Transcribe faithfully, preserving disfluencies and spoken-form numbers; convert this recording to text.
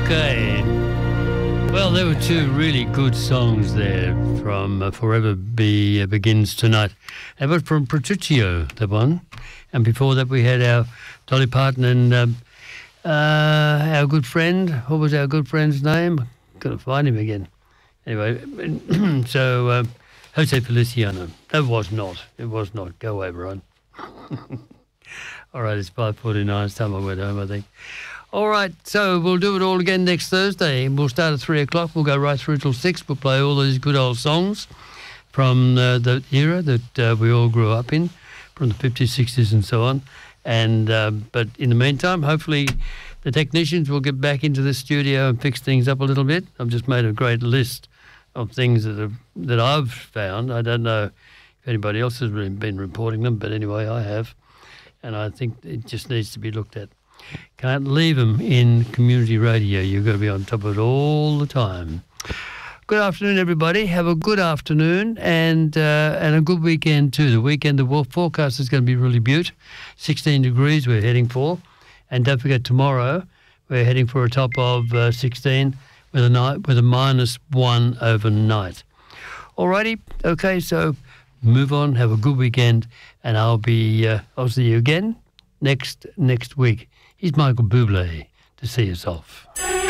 Okay. Well, there were two really good songs there from uh, Forever Be, uh, Begins Tonight. That was from Petruccio, the one. And before that we had our Dolly Parton and um, uh, our good friend. What was our good friend's name? Got to find him again. Anyway, so uh, Jose Feliciano. That was not. It was not. Go away, Brian. All right, it's five forty-nine. It's time I went home, I think. All right, so we'll do it all again next Thursday. We'll start at three o'clock. We'll go right through till six. We'll play all these good old songs from uh, the era that uh, we all grew up in, from the fifties, sixties and so on. And uh, but in the meantime, hopefully the technicians will get back into the studio and fix things up a little bit. I've just made a great list of things that have, that I've found. I don't know if anybody else has been reporting them, but anyway, I have. And I think it just needs to be looked at. Can't leave them in community radio. You've got to be on top of it all the time. Good afternoon, everybody. Have a good afternoon and uh, and a good weekend too. The weekend, the forecast is going to be really beaut. sixteen degrees we're heading for. And don't forget, tomorrow we're heading for a top of uh, sixteen with a night with a minus one overnight. Alrighty, okay. So move on. Have a good weekend, and I'll be uh, I'll see you again next next week. Here's Michael Bublé to see us off.